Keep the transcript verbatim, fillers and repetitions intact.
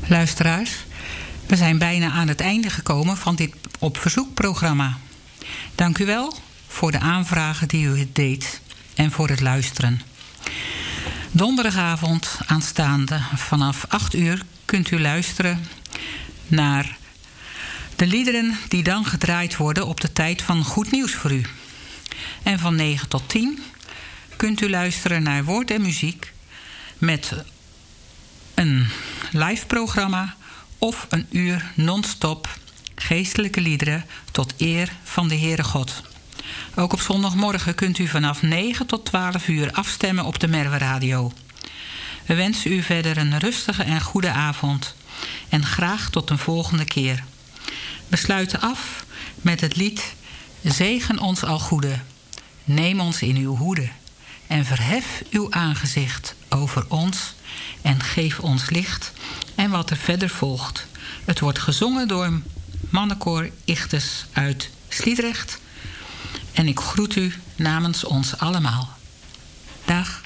Luisteraars, we zijn bijna aan het einde gekomen van dit op verzoekprogramma. Dank u wel voor de aanvragen die u deed en voor het luisteren. Donderdagavond aanstaande vanaf acht uur kunt u luisteren naar de liederen die dan gedraaid worden op de tijd van Goed Nieuws voor u. En van negen tot tien kunt u luisteren naar Woord en Muziek met een live programma of een uur non-stop geestelijke liederen tot eer van de Heere God. Ook op zondagmorgen kunt u vanaf negen tot twaalf uur afstemmen op de Merwe Radio. We wensen u verder een rustige en goede avond en graag tot een volgende keer. We sluiten af met het lied Zegen ons al goede, neem ons in uw hoede en verhef uw aangezicht over ons en geef ons licht en wat er verder volgt. Het wordt gezongen door mannenkoor Ichtes uit Sliedrecht en ik groet u namens ons allemaal. Dag.